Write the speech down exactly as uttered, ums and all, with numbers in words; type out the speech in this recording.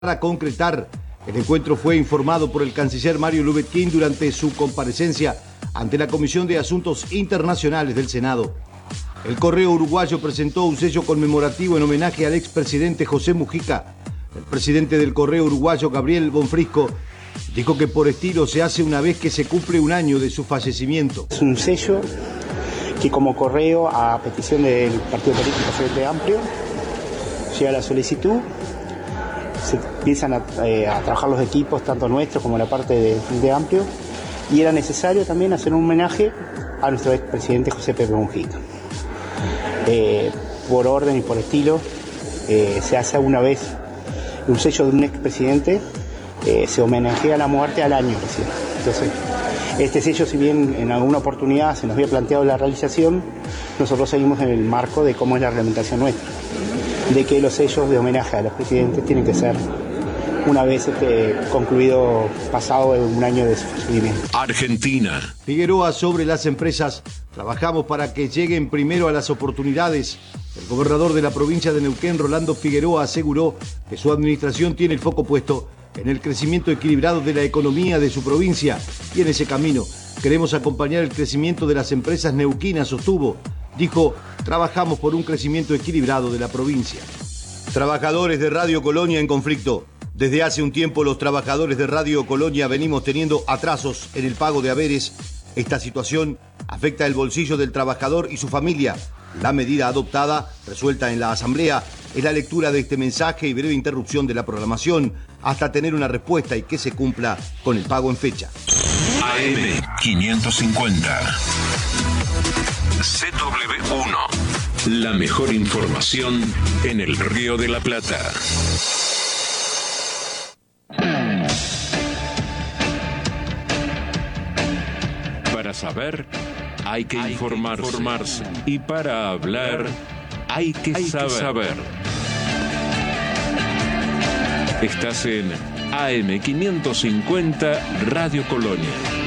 Para concretar, el encuentro fue informado por el canciller Mario Lubetkin durante su comparecencia ante la Comisión de Asuntos Internacionales del Senado. El Correo Uruguayo presentó un sello conmemorativo en homenaje al expresidente José Mujica. El presidente del Correo Uruguayo, Gabriel Bonfrisco, dijo que por estilo se hace una vez que se cumple un año de su fallecimiento. Es un sello que como Correo, a petición del partido político Frente Amplio, llega la solicitud, se empiezan a, eh, a trabajar los equipos, tanto nuestros como la parte de Frente Amplio, y era necesario también hacer un homenaje a nuestro expresidente José Pepe Mujica. Eh, por orden y por estilo, eh, se hace una vez un sello de un expresidente, eh, se homenajea la muerte al año recién. Entonces, este sello, si bien en alguna oportunidad se nos había planteado la realización, nosotros seguimos en el marco de cómo es la reglamentación nuestra, de que los sellos de homenaje a los presidentes tienen que ser una vez este, concluido, pasado un año de su fallecimiento. Argentina. Figueroa sobre las empresas. Trabajamos para que lleguen primero a las oportunidades. El gobernador de la provincia de Neuquén, Rolando Figueroa, aseguró que su administración tiene el foco puesto en el crecimiento equilibrado de la economía de su provincia, y en ese camino queremos acompañar el crecimiento de las empresas neuquinas, sostuvo. Dijo, trabajamos por un crecimiento equilibrado de la provincia. Trabajadores de Radio Colonia en conflicto. Desde hace un tiempo los trabajadores de Radio Colonia venimos teniendo atrasos en el pago de haberes. Esta situación afecta el bolsillo del trabajador y su familia. La medida adoptada, resuelta en la Asamblea, es la lectura de este mensaje y breve interrupción de la programación hasta tener una respuesta y que se cumpla con el pago en fecha. A M quinientos cincuenta. C W uno. La mejor información en el Río de la Plata. Para saber, hay que hay informarse. Que informarse. Y para hablar, hay que hay saber. Que saber. Estás en A M quinientos cincuenta Radio Colonia.